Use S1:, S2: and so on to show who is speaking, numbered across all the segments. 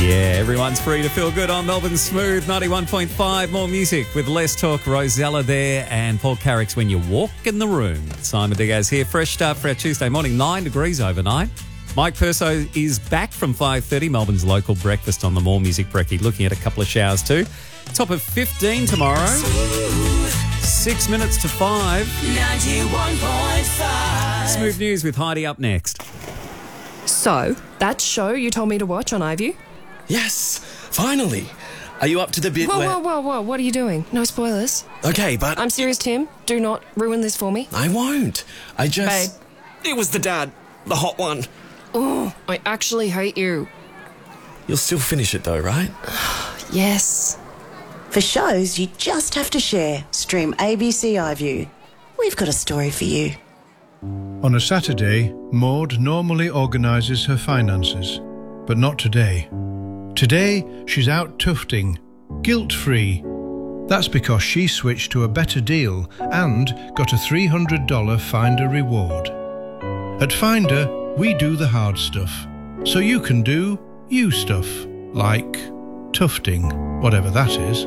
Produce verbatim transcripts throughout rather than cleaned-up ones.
S1: Yeah, everyone's free to feel good on Melbourne Smooth ninety-one point five. More music with less talk. Rosella there and Paul Carrick's When You Walk in the Room. Simon Diaz here. Fresh start for our Tuesday morning. Nine degrees overnight. Mike Perso is back from five thirty. Melbourne's local breakfast on the More Music Brekkie. Looking at a couple of showers too. Top of fifteen tomorrow. Six minutes to five.
S2: ninety-one point five.
S1: Smooth news with Heidi up next.
S3: So, that show you told me to watch on iView?
S4: Yes, finally. Are you up to the bit
S3: Whoa,
S4: where...
S3: whoa, whoa, whoa, what are you doing? No spoilers.
S4: Okay, but...
S3: I'm serious, Tim. Do not ruin this for me.
S4: I won't. I just...
S3: Babe.
S4: It was the dad. The hot one.
S3: Oh, I actually hate you.
S4: You'll still finish it though, right?
S3: Yes.
S5: For shows you just have to share, stream A B C iView. We've got a story for you.
S6: On a Saturday, Maud normally organises her finances, but not today. Today, she's out tufting, guilt-free. That's because she switched to a better deal and got a three hundred dollars Finder reward. At Finder, we do the hard stuff, so you can do you stuff, like tufting, whatever that is.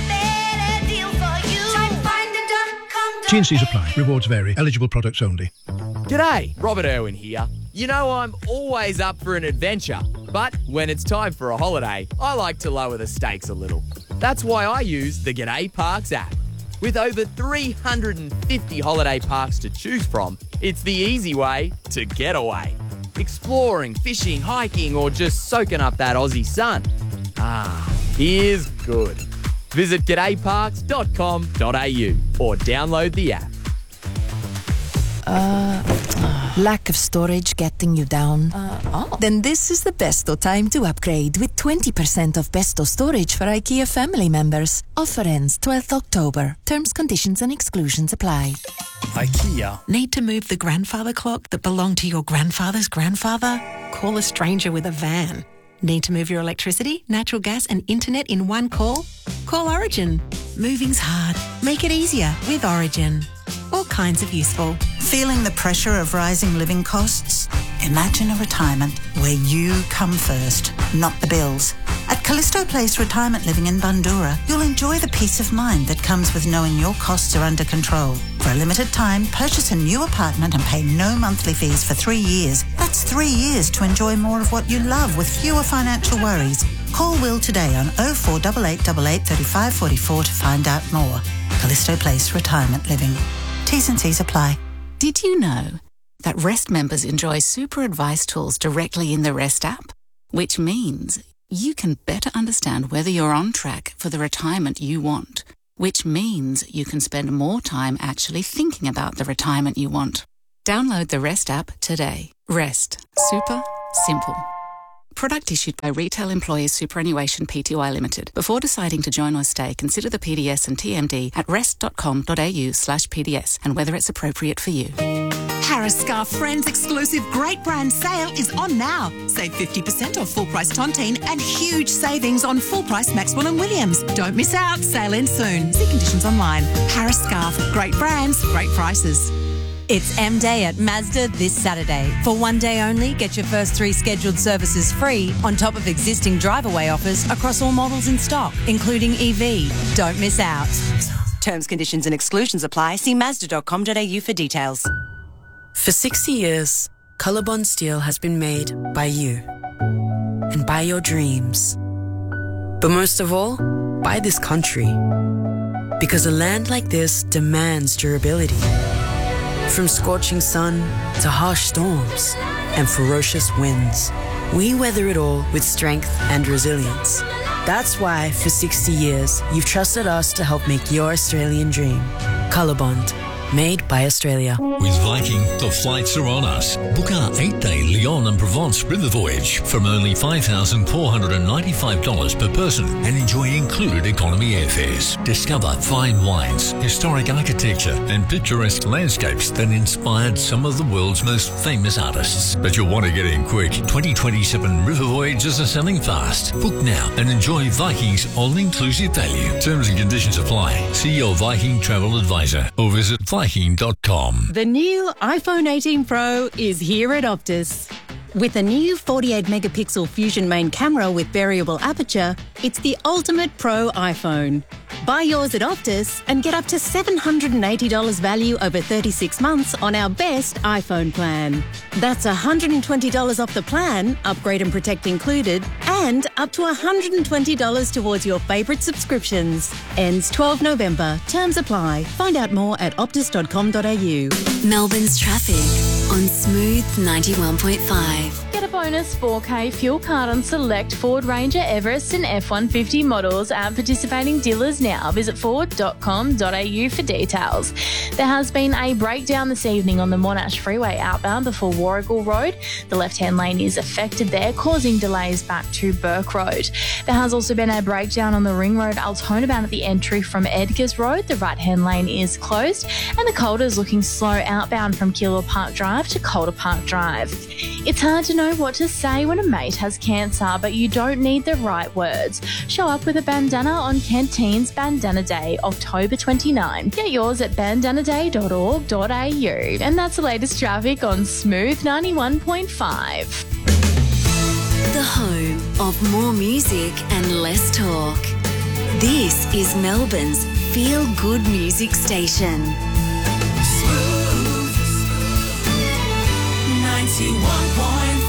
S6: T and C's apply. Rewards vary. Eligible products only.
S7: G'day, Robert Irwin here. You know I'm always up for an adventure, but when it's time for a holiday, I like to lower the stakes a little. That's why I use the G'day Parks app. With over three hundred fifty holiday parks to choose from, it's the easy way to get away. Exploring, fishing, hiking, or just soaking up that Aussie sun. Ah, here's good. Visit g'day parks dot com dot a u or download the app.
S8: Uh, uh, lack of storage getting you down? Uh, oh. Then this is the besto time to upgrade with twenty percent off besto storage for IKEA family members. Offer ends twelfth October. Terms, conditions and exclusions apply.
S9: IKEA.
S10: Need to move the grandfather clock that belonged to your grandfather's grandfather? Call a stranger with a van. Need to move your electricity, natural gas and internet in one call? Call Origin. Moving's hard. Make it easier with Origin. All kinds of useful.
S11: Feeling the pressure of rising living costs? Imagine a retirement where you come first, not the bills. At Callisto Place Retirement Living in Bundoora, you'll enjoy the peace of mind that comes with knowing your costs are under control. For a limited time, purchase a new apartment and pay no monthly fees for three years. That's three years to enjoy more of what you love with fewer financial worries. Call Will today on oh four eight eight eight eight, three five four four to find out more. Callisto Place Retirement Living. T's and C's apply.
S12: Did you know that Rest members enjoy super advice tools directly in the Rest app? Which means you can better understand whether you're on track for the retirement you want. Which means you can spend more time actually thinking about the retirement you want. Download the Rest app today. Rest. Super simple. Product issued by Retail Employers Superannuation Pty Limited. Before deciding to join or stay, consider the P D S and T M D at rest dot com dot a u slash P D S and whether it's appropriate for you.
S13: Harris Scarf Friends exclusive great brand sale is on now. Save fifty percent off full price Tontine and huge savings on full price Maxwell and Williams. Don't miss out. Sale ends soon. See conditions online. Harris Scarf. Great brands, great prices.
S14: It's M-Day at Mazda this Saturday. For one day only, get your first three scheduled services free on top of existing drive-away offers across all models in stock, including E V. Don't miss out. Terms, conditions and exclusions apply. See mazda dot com dot a u for details.
S15: For sixty years, Colorbond Steel has been made by you and by your dreams. But most of all, by this country. Because a land like this demands durability. From scorching sun to harsh storms and ferocious winds, we weather it all with strength and resilience. That's why, for sixty years, you've trusted us to help make your Australian dream. Colorbond, made by Australia.
S16: With Viking, the flights are on us. Book our eight-day Lyon and Provence river voyage from only five thousand four hundred ninety-five dollars per person and enjoy included economy airfares. Discover fine wines, historic architecture and picturesque landscapes that inspired some of the world's most famous artists. But you'll want to get in quick. twenty twenty-seven river voyages are selling fast. Book now and enjoy Viking's all-inclusive value. Terms and conditions apply. See your Viking travel advisor or visit viking dot com.
S17: The new iPhone eighteen Pro is here at Optus.
S9: With a new forty-eight megapixel Fusion main camera with variable aperture, it's the ultimate pro iPhone. Buy yours at Optus and get up to seven hundred eighty dollars value over thirty-six months on our best iPhone plan. That's one hundred twenty dollars off the plan, upgrade and protect included, and up to one hundred twenty dollars towards your favourite subscriptions. Ends twelfth November. Terms apply. Find out more at optus dot com dot a u.
S17: Melbourne's traffic on Smooth ninety-one point five.
S18: Get a bonus four K fuel card on select Ford Ranger, Everest and F one fifty models at participating dealers now. Visit ford dot com dot a u for details. There has been a breakdown this evening on the Monash Freeway outbound before Warrigal Road. The left-hand lane is affected there, causing delays back to Burke Road. There has also been a breakdown on the Ring Road Altona bound at the entry from Edgars Road. The right-hand lane is closed and the Calder is looking slow outbound from Keilor Park Drive to Calder Park Drive. It's hard to know what to say when a mate has cancer, but you don't need the right words. Show up with a bandana on Canteen's Bandana Day, October twenty-ninth. Get yours at bandana day dot org dot a u. And that's the latest traffic on Smooth ninety-one point five.
S17: The home of more music and less talk. This is Melbourne's feel-good music station.
S2: Smooth ninety-one point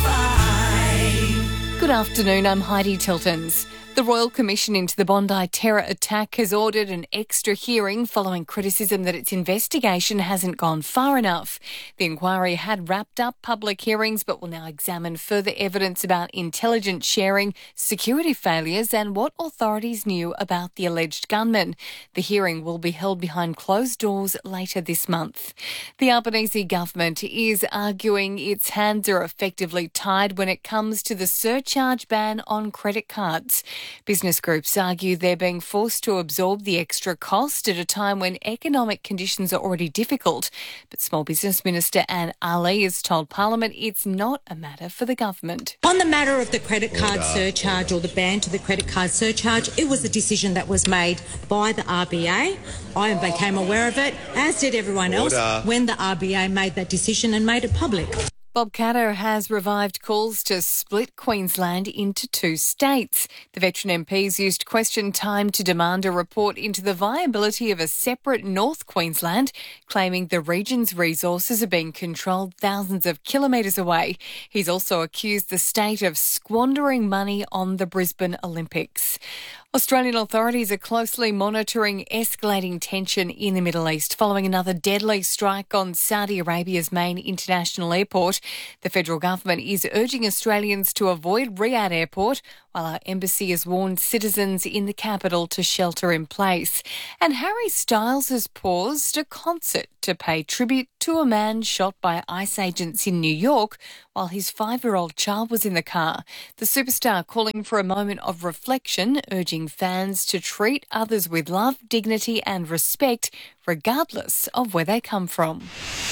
S2: five.
S19: Good afternoon, I'm Heidi Tiltons. The Royal Commission into the Bondi terror attack has ordered an extra hearing following criticism that its investigation hasn't gone far enough. The inquiry had wrapped up public hearings but will now examine further evidence about intelligence sharing, security failures and what authorities knew about the alleged gunman. The hearing will be held behind closed doors later this month. The Albanese government is arguing its hands are effectively tied when it comes to the surcharge ban on credit cards. Business groups argue they're being forced to absorb the extra cost at a time when economic conditions are already difficult. But Small Business Minister Anne Ali has told Parliament it's not a matter for the government.
S20: On the matter of the credit card surcharge or the ban to the credit card surcharge, it was a decision that was made by the R B A. I became aware of it, as did everyone else, when the R B A made that decision and made it public.
S19: Bob Katter has revived calls to split Queensland into two states. The veteran M Ps used question time to demand a report into the viability of a separate North Queensland, claiming the region's resources are being controlled thousands of kilometres away. He's also accused the state of squandering money on the Brisbane Olympics. Australian authorities are closely monitoring escalating tension in the Middle East following another deadly strike on Saudi Arabia's main international airport. The federal government is urging Australians to avoid Riyadh Airport, while our embassy has warned citizens in the capital to shelter in place. And Harry Styles has paused a concert to pay tribute to a man shot by ICE agents in New York while his five-year-old child was in the car. The superstar calling for a moment of reflection, urging fans to treat others with love, dignity and respect, regardless of where they come from.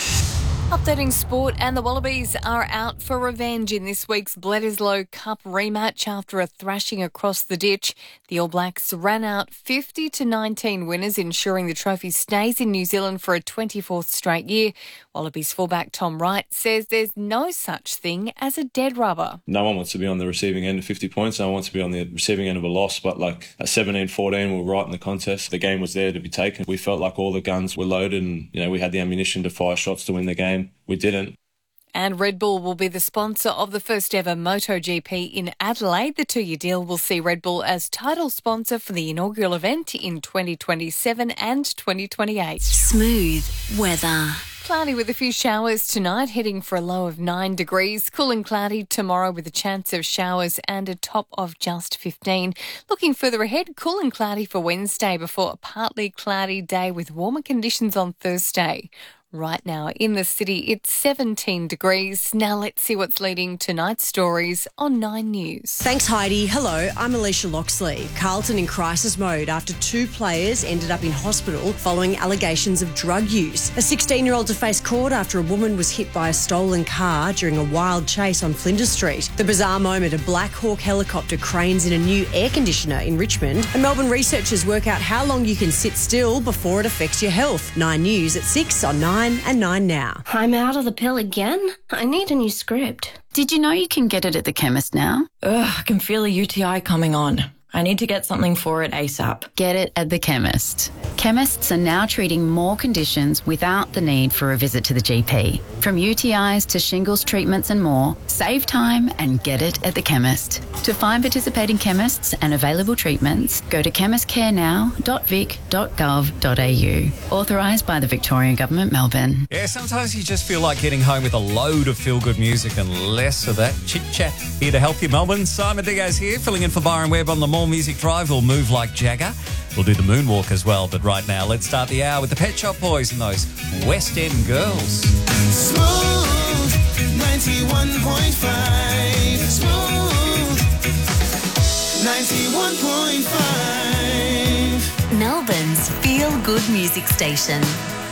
S19: Updating sport, and the Wallabies are out for revenge in this week's Bledisloe Cup rematch after a thrashing across the ditch. The All Blacks ran out fifty to nineteen winners, ensuring the trophy stays in New Zealand for a twenty-fourth straight year. Wallabies fullback Tom Wright says there's no such thing as a dead rubber.
S21: No one wants to be on the receiving end of fifty points. No one wants to be on the receiving end of a loss. But like at seventeen fourteen, we were right in the contest. The game was there to be taken. We felt like all the guns were loaded and, you know, we had the ammunition to fire shots to win the game. We didn't.
S19: And Red Bull will be the sponsor of the first ever MotoGP in Adelaide. The two-year deal will see Red Bull as title sponsor for the inaugural event in twenty twenty-seven and twenty twenty-eight.
S17: Smooth weather.
S19: Cloudy with a few showers tonight, heading for a low of nine degrees. Cool and cloudy tomorrow with a chance of showers and a top of just fifteen. Looking further ahead, cool and cloudy for Wednesday before a partly cloudy day with warmer conditions on Thursday. Right now in the city, it's seventeen degrees. Now let's see what's leading tonight's stories on Nine News.
S22: Thanks, Heidi. Hello, I'm Alicia Loxley. Carlton in crisis mode after two players ended up in hospital following allegations of drug use. A sixteen-year-old to face court after a woman was hit by a stolen car during a wild chase on Flinders Street. The bizarre moment, a Black Hawk helicopter cranes in a new air conditioner in Richmond. And Melbourne researchers work out how long you can sit still before it affects your health. Nine News at six on Nine and Nine Now.
S23: I'm out of the pill again? I need a new script.
S1: Did you know you can get it at the chemist now?
S4: Ugh, I can feel a U T I coming on. I need to get something for it ASAP.
S1: Get it at the chemist. Chemists are now treating more conditions without the need for a visit to the G P. From U T Is to shingles treatments and more, save time and get it at the chemist. To find participating chemists and available treatments, go to chemist care now dot vic dot gov dot a u. Authorised by the Victorian Government, Melbourne.
S23: Yeah, sometimes you just feel like getting home with a load of feel-good music and less of that chit-chat. Here to help you, Melbourne. Simon Diaz here, filling in for Byron Webb on the More Music Drive. We'll move like Jagger. We'll do the moonwalk as well. But right now, let's start the hour with the Pet Shop Boys and those West End girls.
S2: Smooth ninety-one point five. Smooth ninety-one point five.
S17: Melbourne's feel-good music station.